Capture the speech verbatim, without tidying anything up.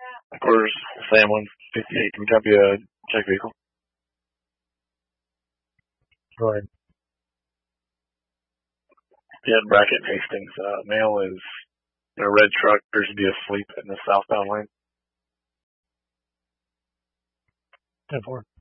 Quarters, Sam one fifty-eight, can we copy a check vehicle? Go ahead. Yeah, Brackett Hastings. Uh, male is in a red truck, appears to be asleep in the southbound lane. ten four.